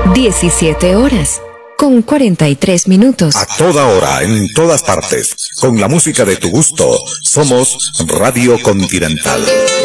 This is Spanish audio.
17 horas, con 43 minutos. A toda hora, en todas partes, con la música de tu gusto, somos Radio Continental.